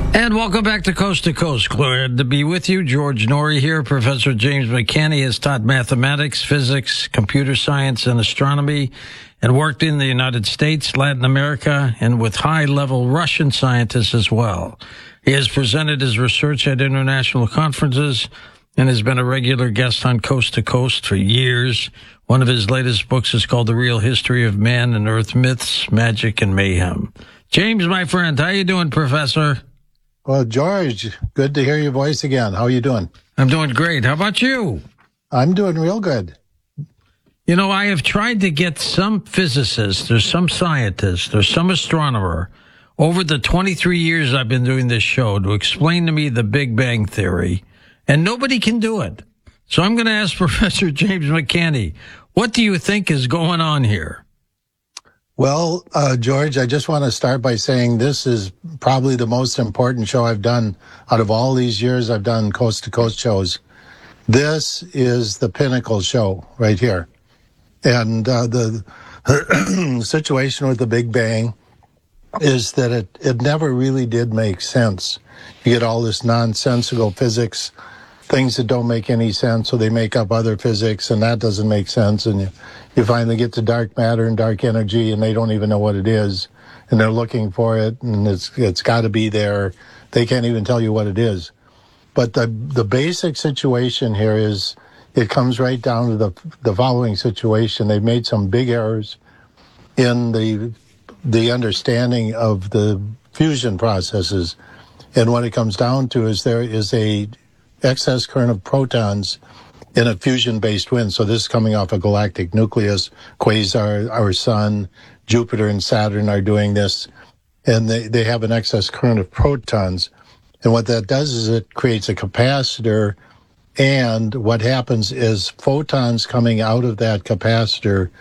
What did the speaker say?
And welcome back to Coast. Glad to be with you. George Noory here. Professor James McCanney has taught mathematics, physics, computer science, and astronomy, and worked in the United States, Latin America, and with high-level Russian scientists as well. He has presented his research at international conferences and has been a regular guest on Coast to Coast for years. One of his latest books is called The Real History of Man and Earth Myths, Magic, and Mayhem. James, my friend, how you doing, Professor? Well, George, good to hear your voice again. How are you doing? I'm doing great. How about you? I'm doing real good. You know, I have tried to get some physicist or some scientist or some astronomer over the 23 years I've been doing this show to explain to me the Big Bang Theory, and nobody can do it. So I'm going to ask Professor James McCanney, what do you think is going on here? Well, George, I just want to start by saying this is probably the most important show I've done out of all these years I've done Coast to Coast shows. This is the pinnacle show right here. And the situation with the Big Bang is that it never really did make sense. You get all this nonsensical physics, things that don't make any sense, so they make up other physics, and that doesn't make sense. And you finally get to dark matter and dark energy, and they don't even know what it is, and they're looking for it, and it's got to be there. They can't even tell you what it is. But the basic situation here is it comes right down to the following situation. They've made some big errors in the understanding of the fusion processes, and what it comes down to is there is a excess current of protons in a fusion-based wind. So this is coming off a galactic nucleus. Quasar, our sun, Jupiter and Saturn are doing this, and they have an excess current of protons. And what that does is it creates a capacitor, and what happens is photons coming out of that capacitor